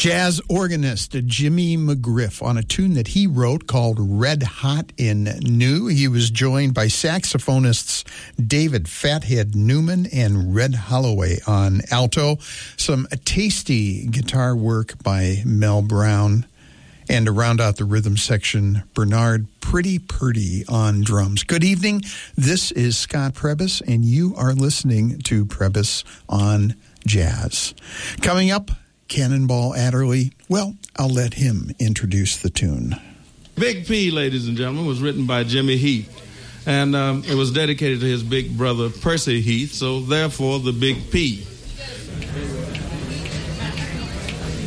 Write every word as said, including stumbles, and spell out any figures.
Jazz organist Jimmy McGriff on a tune that he wrote called Red Hot in New. He was joined by saxophonists David Fathead Newman and Red Holloway on alto. Some tasty guitar work by Mel Brown. And to round out the rhythm section, Bernard Pretty Purdy on drums. Good evening. This is Scott Prebys, and you are listening to Prebys on Jazz. Coming up, Cannonball Adderley. Well, I'll let him introduce the tune. Big P, ladies and gentlemen, was written by Jimmy Heath, and um, it was dedicated to his big brother, Percy Heath, so therefore the Big P.